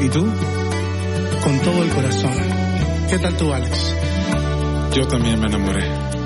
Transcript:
¿Y tú? Con todo el corazón. ¿Qué tal tú, Alex? Yo también me enamoré.